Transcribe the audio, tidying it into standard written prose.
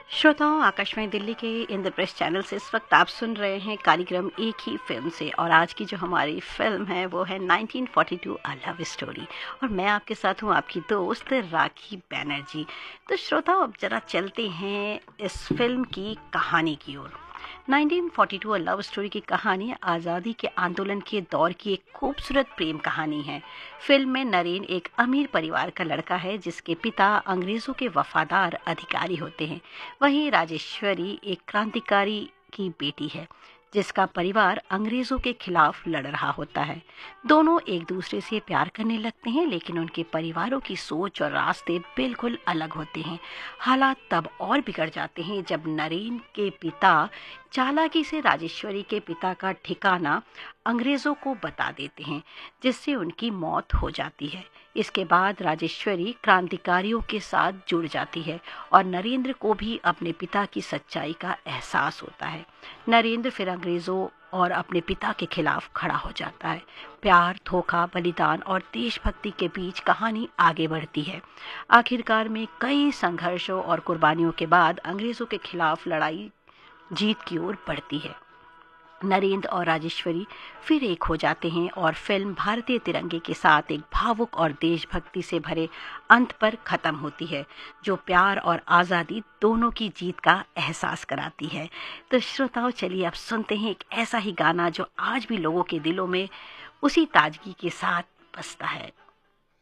श्रोताओं, आकाशवाणी दिल्ली के इंद्रप्रस्थ चैनल से इस वक्त आप सुन रहे हैं कार्यक्रम एक ही फिल्म से। और आज की जो हमारी फिल्म है वो है 1942 अ लव स्टोरी। और मैं आपके साथ हूँ, आपकी दोस्त राखी बैनर्जी। तो श्रोताओं, अब जरा चलते हैं इस फिल्म की कहानी की ओर। 1942 अ लव स्टोरी की कहानी आज़ादी के आंदोलन के दौर की एक खूबसूरत प्रेम कहानी है। फिल्म में नरेन एक अमीर परिवार का लड़का है जिसके पिता अंग्रेज़ों के वफादार अधिकारी होते हैं। वहीं राजेश्वरी एक क्रांतिकारी की बेटी है जिसका परिवार अंग्रेज़ों के खिलाफ लड़ रहा होता है। दोनों एक दूसरे से प्यार करने लगते हैं, लेकिन उनके परिवारों की सोच और रास्ते बिल्कुल अलग होते हैं। हालात तब और बिगड़ जाते हैं जब नरेन के पिता चालाकी से राजेश्वरी के पिता का ठिकाना अंग्रेज़ों को बता देते हैं, जिससे उनकी मौत हो जाती है। इसके बाद राजेश्वरी क्रांतिकारियों के साथ जुड़ जाती है और नरेंद्र को भी अपने पिता की सच्चाई का एहसास होता है। नरेंद्र फिर अंग्रेज़ों और अपने पिता के खिलाफ खड़ा हो जाता है। प्यार, धोखा, बलिदान और देशभक्ति के बीच कहानी आगे बढ़ती है। आखिरकार में कई संघर्षों और कुर्बानियों के बाद अंग्रेज़ों के खिलाफ लड़ाई जीत की ओर बढ़ती है। नरेंद्र और राजेश्वरी फिर एक हो जाते हैं और फिल्म भारतीय तिरंगे के साथ एक भावुक और देशभक्ति से भरे अंत पर खत्म होती है, जो प्यार और आज़ादी दोनों की जीत का एहसास कराती है। तो श्रोताओं, चलिए अब सुनते हैं एक ऐसा ही गाना जो आज भी लोगों के दिलों में उसी ताजगी के साथ बसता है।